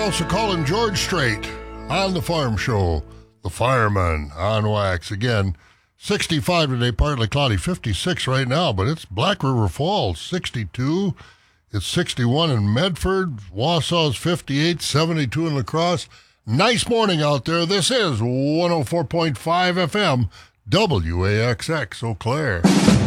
also calling George Strait on the Farm Show. The Fireman on wax again. 65 today, partly cloudy. 56 right now, but it's Black River Falls, 62. It's 61 in Medford. Wausau's 58, 72 in La Crosse. Nice morning out there. This is 104.5 FM, WAXX, Eau Claire.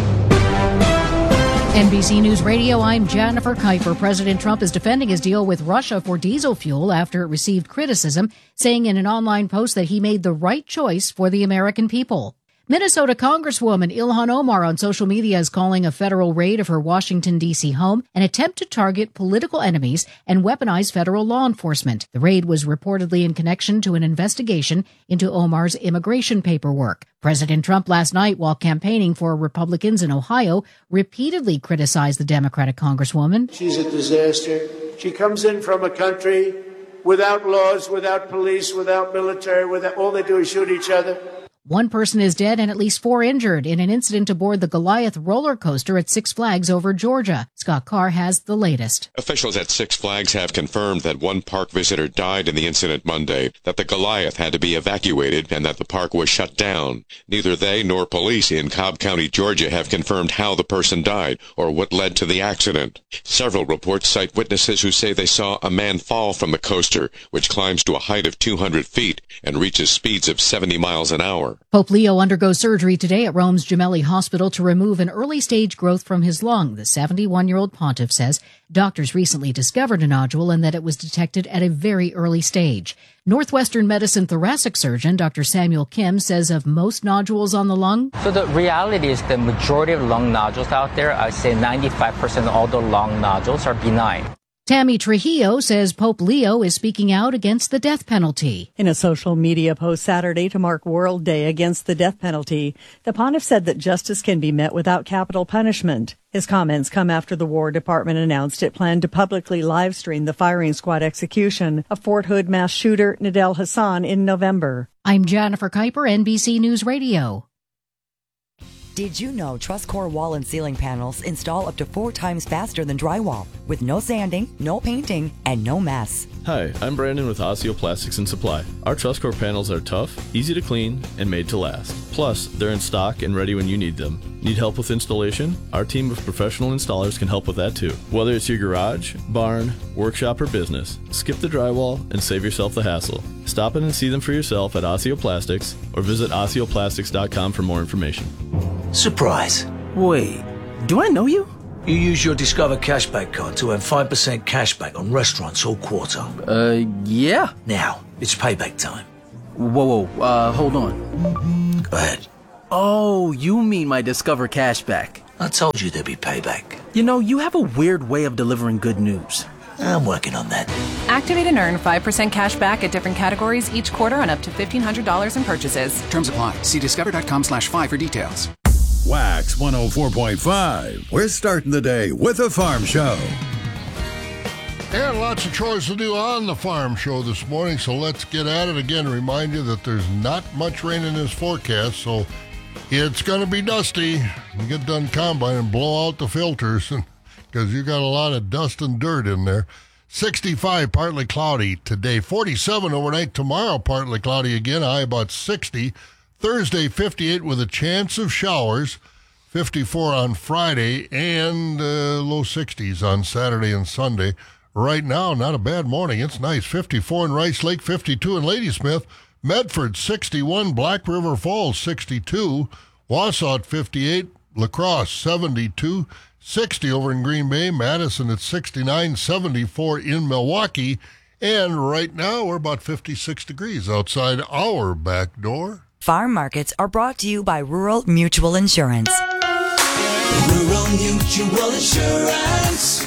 NBC News Radio, I'm Jennifer Kuiper. President Trump is defending his deal with Russia for diesel fuel after it received criticism, saying in an online post that he made the right choice for the American people. Minnesota Congresswoman Ilhan Omar on social media is calling a federal raid of her Washington, D.C. home an attempt to target political enemies and weaponize federal law enforcement. The raid was reportedly in connection to an investigation into Omar's immigration paperwork. President Trump last night, while campaigning for Republicans in Ohio, repeatedly criticized the Democratic Congresswoman. She's a disaster. She comes in from a country without laws, without police, without military, all they do is shoot each other. One person is dead and at least 4 injured in an incident aboard the Goliath roller coaster at Six Flags over Georgia. Scott Carr has the latest. Officials at Six Flags have confirmed that one park visitor died in the incident Monday, that the Goliath had to be evacuated, and that the park was shut down. Neither they nor police in Cobb County, Georgia, have confirmed how the person died or what led to the accident. Several reports cite witnesses who say they saw a man fall from the coaster, which climbs to a height of 200 feet and reaches speeds of 70 miles an hour. Pope Leo undergoes surgery today at Rome's Gemelli Hospital to remove an early-stage growth from his lung. The 71-year-old pontiff says doctors recently discovered a nodule and that it was detected at a very early stage. Northwestern Medicine thoracic surgeon Dr. Samuel Kim says of most nodules on the lung, so the reality is the majority of lung nodules out there, I say 95% of all the lung nodules are benign. Tammy Trujillo says Pope Leo is speaking out against the death penalty. In a social media post Saturday to mark World Day Against the Death Penalty, the pontiff said that justice can be met without capital punishment. His comments come after the War Department announced it planned to publicly live stream the firing squad execution of Fort Hood mass shooter Nadel Hassan in November. I'm Jennifer Kuiper, NBC News Radio. Did you know TrustCore wall and ceiling panels install up to 4 times faster than drywall, with no sanding, no painting, and no mess? Hi, I'm Brandon with Osseo Plastics and Supply. Our TrustCore panels are tough, easy to clean, and made to last. Plus, they're in stock and ready when you need them. Need help with installation? Our team of professional installers can help with that too. Whether it's your garage, barn, workshop, or business, skip the drywall and save yourself the hassle. Stop in and see them for yourself at Osseo Plastics or visit OsseoPlastics.com for more information. Surprise. Wait, do I know you? You use your Discover Cashback card to earn 5% cashback on restaurants all quarter. Yeah. Now, it's payback time. Whoa, hold on. Go ahead. Oh, you mean my Discover Cashback. I told you there'd be payback. You know, you have a weird way of delivering good news. I'm working on that. Activate and earn 5% cash back at different categories each quarter on up to $1,500 in purchases. Terms apply. See discover.com/5 for details. Wax 104.5. We're starting the day with a farm show. And lots of chores to do on the Farm Show this morning, so let's get at it. Again, remind you that there's not much rain in this forecast, so it's going to be dusty. You get done combine and blow out the filters because you got a lot of dust and dirt in there. 65, partly cloudy today. 47 overnight. Tomorrow, partly cloudy again. High about 60. Thursday, 58 with a chance of showers. 54 on Friday and low 60s on Saturday and Sunday. Right now, not a bad morning. It's nice. 54 in Rice Lake, 52 in Ladysmith. Medford, 61. Black River Falls, 62. Wausau at 58. La Crosse, 72. 60 over in Green Bay. Madison at 69. 74 in Milwaukee. And right now, we're about 56 degrees outside our back door. Farm markets are brought to you by Rural Mutual Insurance. Rural Mutual Insurance.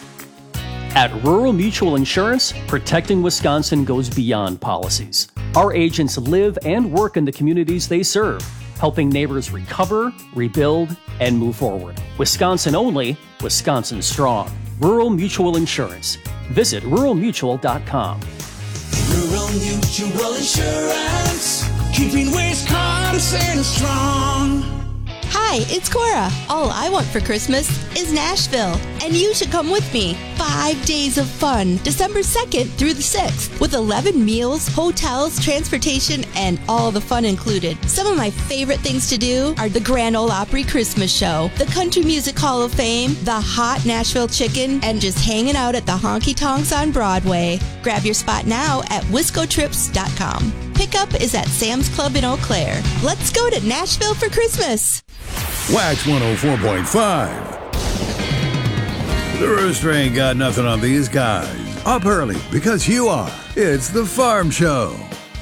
At Rural Mutual Insurance, protecting Wisconsin goes beyond policies. Our agents live and work in the communities they serve, helping neighbors recover, rebuild, and move forward. Wisconsin only, Wisconsin strong. Rural Mutual Insurance. Visit ruralmutual.com. Rural Mutual Insurance, keeping Wisconsin strong. Hi, it's Cora. All I want for Christmas is Nashville, and you should come with me. 5 days of fun, December 2nd through the 6th, with 11 meals, hotels, transportation, and all the fun included. Some of my favorite things to do are the Grand Ole Opry Christmas Show, the Country Music Hall of Fame, the hot Nashville Chicken, and just hanging out at the Honky Tonks on Broadway. Grab your spot now at wiscotrips.com. Pickup is at Sam's Club in Eau Claire. Let's go to Nashville for Christmas. Wax 104.5. The Rooster ain't got nothing on these guys. Up early because you are. It's the Farm Show.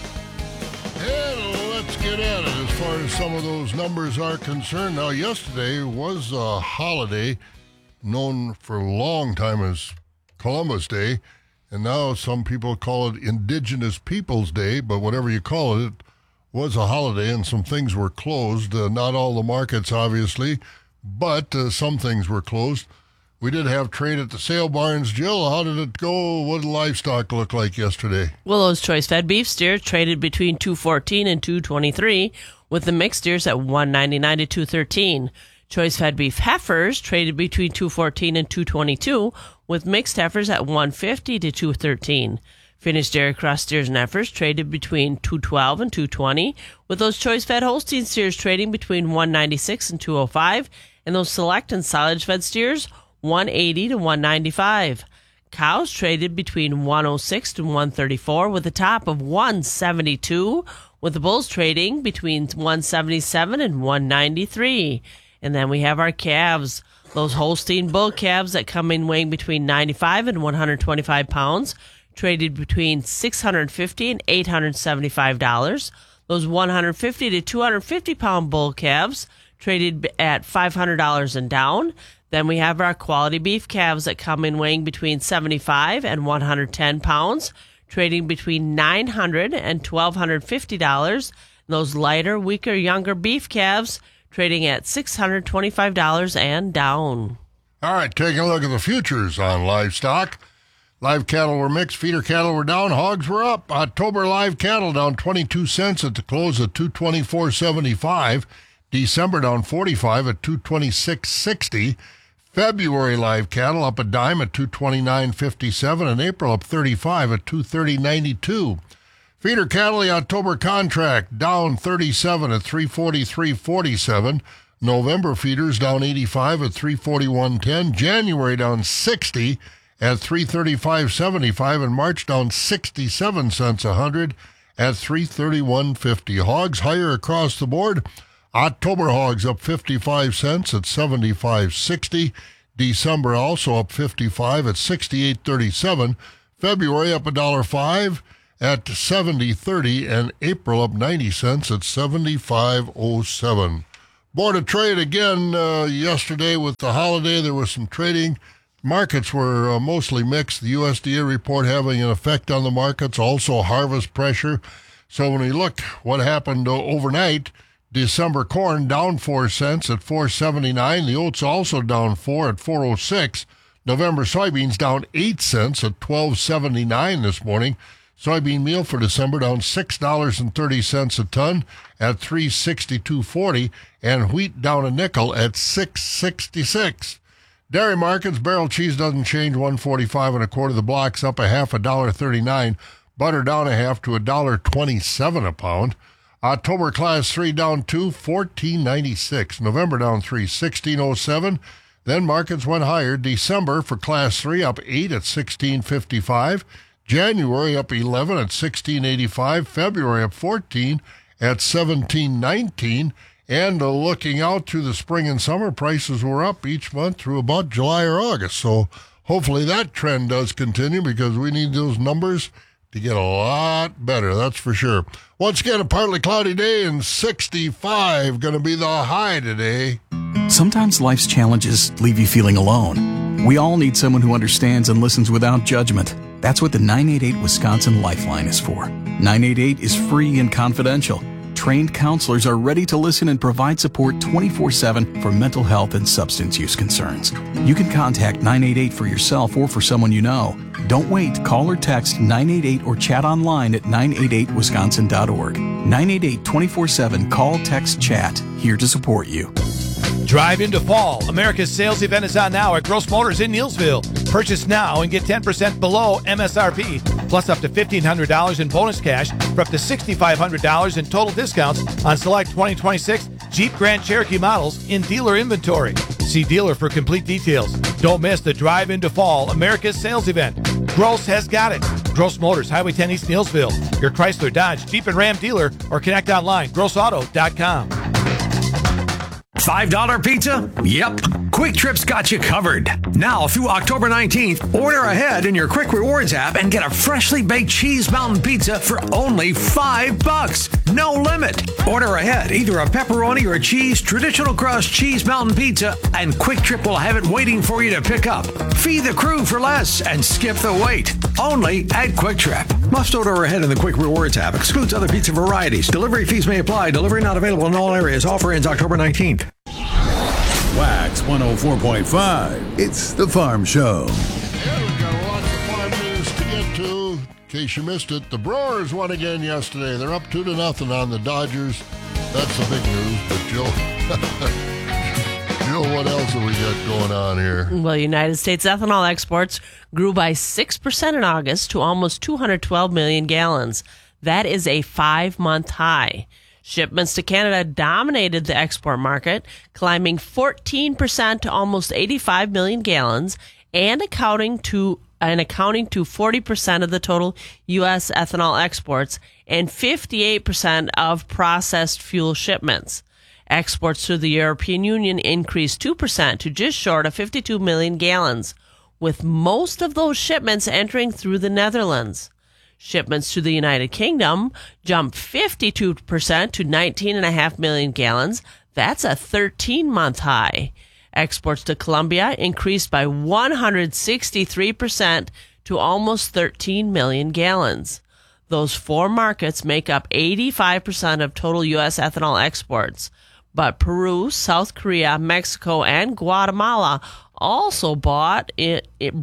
And let's get at it as far as some of those numbers are concerned. Now, yesterday was a holiday known for a long time as Columbus Day, and now some people call it Indigenous Peoples Day, but whatever you call it, it was a holiday and some things were closed. Not all the markets, obviously, but some things were closed. We did have trade at the sale barns. Jill, how did it go? What did livestock look like yesterday? Well, those choice-fed beef steers traded between $214 and $223, with the mixed steers at $199 to $213. Choice-fed beef heifers traded between $214 and $222, with mixed heifers at $150 to $213. Finished dairy cross steers and heifers traded between $212 and $220, with those choice-fed Holstein steers trading between $196 and $205, and those select and silage-fed steers $180 to $195. Cows traded between $106 to $134, with a top of $172, with the bulls trading between $177 and $193. And then we have our calves, those Holstein bull calves that come in weighing between 95 and 125 pounds, traded between $650 and $875. Those 150 to 250 pound bull calves traded at $500 and down. Then we have our quality beef calves that come in weighing between 75 and 110 pounds, trading between $900 and $1,250. Those lighter, weaker, younger beef calves trading at $625 and down. All right, taking a look at the futures on livestock. Live cattle were mixed, feeder cattle were down, hogs were up. October live cattle down 22 cents at the close at $224.75. December down 45 at $226.60. February live cattle up a dime at $229.57, and April up 35 at $230.92. Feeder cattle, the October contract down 37 at $343.47. November feeders down 85 at $341.10. January down 60 at $335.75, and March down 67 cents a hundred at $331.50. Hogs higher across the board. October hogs up 55 cents at $75.60. December also up 55 at $68.37. February up $1.05 at $70.30, and April up 90 cents at $75.07. Board of Trade again yesterday with the holiday. There was some trading. Markets were mostly mixed. The USDA report having an effect on the markets, also harvest pressure. So when we look what happened overnight, December corn down 4 cents at $4.79. The oats also down 4 at $4.06. November soybeans down 8 cents at $12.79 this morning. Soybean meal for December down $6.30 a ton at $362.40, and wheat down a nickel at $6.66. Dairy markets, barrel cheese doesn't change, $1.45 1/4. The blocks up a half, $1.39. Butter down a half to $1.27 a pound. October class 3 down 2, $14.96. November down 3, $16.07. Then markets went higher. December for class 3 up 8 at $16.55. January up 11 at $16.85. February up 14 at $17.19. And looking out through the spring and summer, prices were up each month through about July or August. So hopefully that trend does continue, because we need those numbers to get a lot better, that's for sure. Once again, a partly cloudy day, and 65 going to be the high today. Sometimes life's challenges leave you feeling alone. We all need someone who understands and listens without judgment. That's what the 988 Wisconsin Lifeline is for. 988 is free and confidential. Trained counselors are ready to listen and provide support 24/7 for mental health and substance use concerns. You can contact 988 for yourself or for someone you know. Don't wait. Call or text 988 or chat online at 988wisconsin.org. 988 24/7 call, text, chat. Here to support you. Drive into fall. America's sales event is on now at Gross Motors in Neillsville. Purchase now and get 10% below MSRP, plus up to $1,500 in bonus cash for up to $6,500 in total discounts on select 2026 Jeep Grand Cherokee models in dealer inventory. See dealer for complete details. Don't miss the Drive into Fall America's sales event. Gross has got it. Gross Motors, Highway 10 East Neillsville. Your Chrysler, Dodge, Jeep, and Ram dealer, or connect online, grossauto.com. $5 pizza? Yep. Quick Trip's got you covered. Now through October 19th, order ahead in your Quick Rewards app and get a freshly baked cheese mountain pizza for only $5. No limit. Order ahead either a pepperoni or a cheese traditional crust cheese mountain pizza, and Quick Trip will have it waiting for you to pick up. Feed the crew for less and skip the wait. Only at Quick Trip. Must order ahead in the Quick Rewards app. Excludes other pizza varieties. Delivery fees may apply. Delivery not available in all areas. Offer ends October 19th. Wax 104.5. It's the Farm Show. Yeah, we've got lots of farm news to get to. In case you missed it, the Brewers won again yesterday. They're up 2-0 on the Dodgers. That's the big news. But Jill, what else have we got going on here? Well, United States ethanol exports grew by 6% in August to almost 212 million gallons. That is a 5-month high. Shipments to Canada dominated the export market, climbing 14% to almost 85 million gallons and accounting to 40% of the total U.S. ethanol exports and 58% of processed fuel shipments. Exports to the European Union increased 2% to just short of 52 million gallons, with most of those shipments entering through the Netherlands. Shipments to the United Kingdom jumped 52% to 19.5 million gallons. That's a 13-month high. Exports to Colombia increased by 163% to almost 13 million gallons. Those four markets make up 85% of total U.S. ethanol exports. But Peru, South Korea, Mexico, and Guatemala also brought in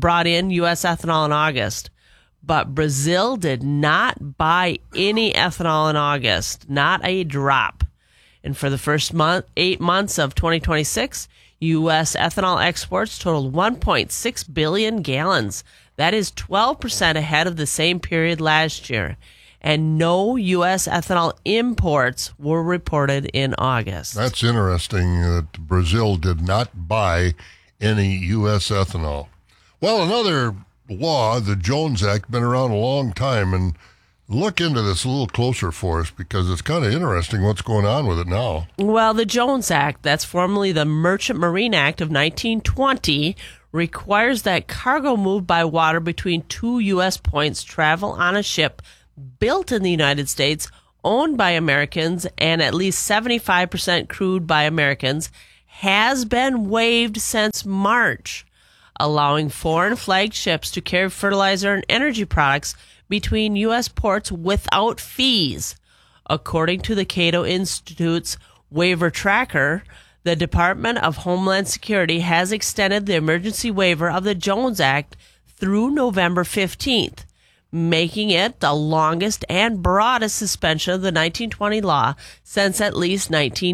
U.S. ethanol in August. But Brazil did not buy any ethanol in August, not a drop. And for the first 8 months of 2026, U.S. ethanol exports totaled 1.6 billion gallons. That is 12% ahead of the same period last year. And no U.S. ethanol imports were reported in August. That's interesting that Brazil did not buy any U.S. ethanol. Well, another law, the Jones Act, been around a long time, and look into this a little closer for us because it's kind of interesting what's going on with it now. Well, the Jones Act, that's formerly the Merchant Marine Act of 1920, requires that cargo moved by water between two U.S. points travel on a ship built in the United States, owned by Americans, and at least 75% crewed by Americans, has been waived since March, allowing foreign flagged ships to carry fertilizer and energy products between U.S. ports without fees. According to the Cato Institute's waiver tracker, the Department of Homeland Security has extended the emergency waiver of the Jones Act through November 15th, making it the longest and broadest suspension of the 1920 law since at least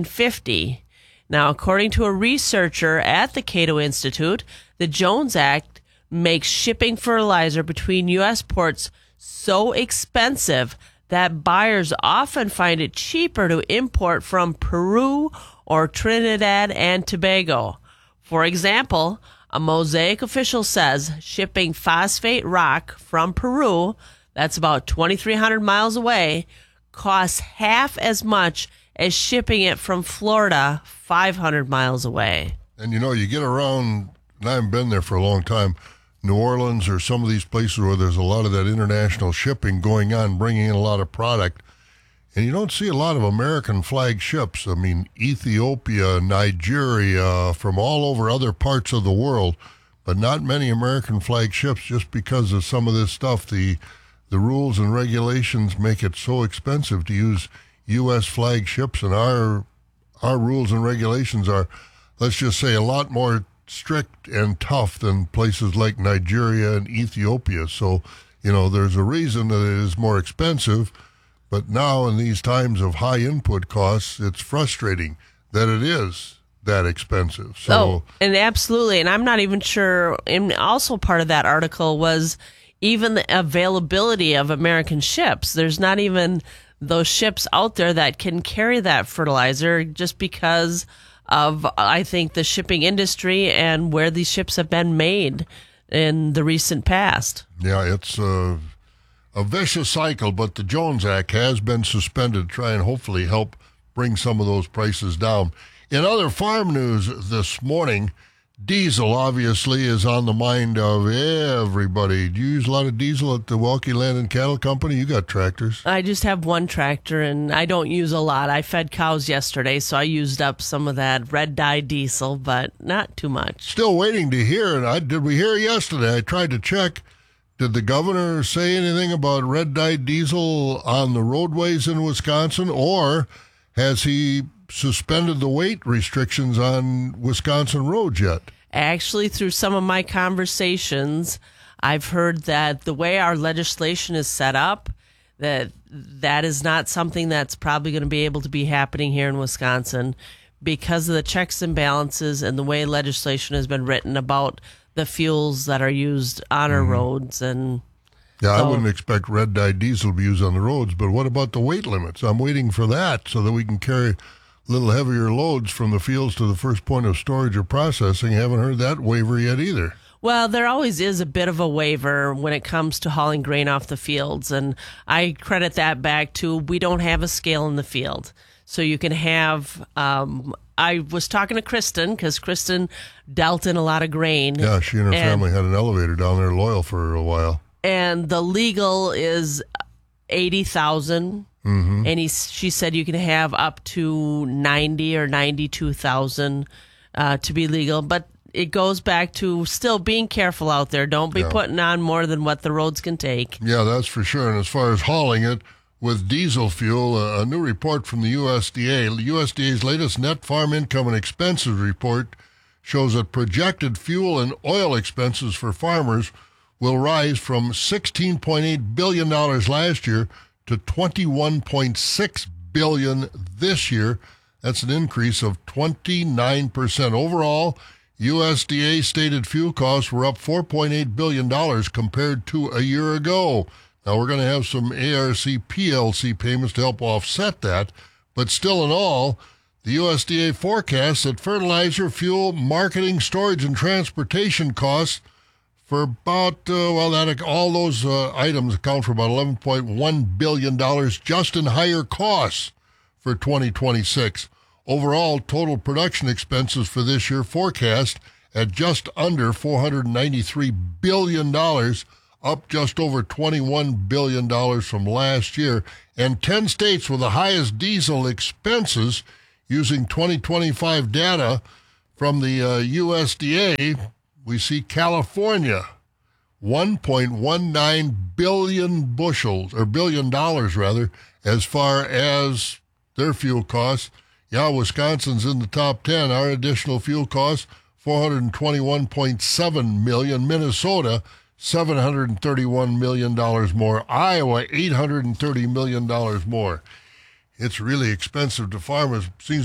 1950. Now, according to a researcher at the Cato Institute, the Jones Act makes shipping fertilizer between U.S. ports so expensive that buyers often find it cheaper to import from Peru or Trinidad and Tobago. For example, a Mosaic official says shipping phosphate rock from Peru, that's about 2,300 miles away, costs half as much as shipping it from Florida 500 miles away. And you get around, and I haven't been there for a long time, New Orleans or some of these places where there's a lot of that international shipping going on, bringing in a lot of product. And you don't see a lot of American flag ships. I mean, Ethiopia, Nigeria, from all over other parts of the world, but not many American flag ships just because of some of this stuff. The rules and regulations make it so expensive to use U.S. flag ships, and our rules and regulations are, let's just say, a lot more strict and tough than places like Nigeria and Ethiopia. So, there's a reason that it is more expensive. But now in these times of high input costs, it's frustrating that it is. that expensive. So, and absolutely. And I'm not even sure. And also part of that article was even the availability of American ships. There's not even those ships out there that can carry that fertilizer just because of, I think, the shipping industry and where these ships have been made in the recent past. Yeah, it's a vicious cycle, but the Jones Act has been suspended to try and hopefully help bring some of those prices down. In other farm news this morning, diesel obviously is on the mind of everybody. Do you use a lot of diesel at the Welke Land and Cattle Company? You got tractors. I just have one tractor, and I don't use a lot. I fed cows yesterday, so I used up some of that red dye diesel, but not too much. Still waiting to hear. Did we hear yesterday? I tried to check. Did the governor say anything about red dye diesel on the roadways in Wisconsin, or has he suspended the weight restrictions on Wisconsin roads yet? Actually, through some of my conversations, I've heard that the way our legislation is set up, that is not something that's probably going to be able to be happening here in Wisconsin because of the checks and balances and the way legislation has been written about the fuels that are used on our roads. And yeah, I wouldn't expect red dye diesel to be used on the roads, but what about the weight limits? I'm waiting for that so that we can carry a little heavier loads from the fields to the first point of storage or processing. Haven't heard that waiver yet either. Well, there always is a bit of a waiver when it comes to hauling grain off the fields, and I credit that back to we don't have a scale in the field. So you can have, I was talking to Kristen, because Kristen dealt in a lot of grain. Yeah, she and her family had an elevator down there, Loyal, for a while. And the legal is 80,000. Mm-hmm. And she said you can have up to 90 or 92,000 to be legal. But it goes back to still being careful out there. Don't be putting on more than what the roads can take. Yeah, that's for sure. And as far as hauling it with diesel fuel, a new report from the USDA, the USDA's latest net farm income and expenses report shows that projected fuel and oil expenses for farmers will rise from $16.8 billion last year to $21.6 billion this year. That's an increase of 29%. Overall, USDA stated fuel costs were up $4.8 billion compared to a year ago. Now, we're going to have some ARC PLC payments to help offset that, but still in all, the USDA forecasts that fertilizer, fuel, marketing, storage, and transportation costs for about, all those items account for about $11.1 billion just in higher costs for 2026. Overall, total production expenses for this year forecast at just under $493 billion, up just over $21 billion from last year. And 10 states with the highest diesel expenses, using 2025 data from the USDA, we see California, 1.19 billion bushels, or $1 billion rather, as far as their fuel costs. Yeah, Wisconsin's in the top 10. Our additional fuel costs, $421.7 million. Minnesota, $731 million more. Iowa, $830 million more. It's really expensive to farmers. Seems